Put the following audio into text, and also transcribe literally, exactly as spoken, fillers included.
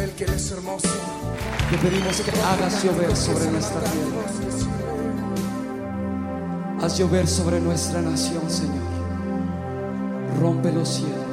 Él que Él es hermoso. Te pedimos que hagas llover sobre nuestra tierra. Haz llover sobre nuestra nación, Señor. Rompe los cielos.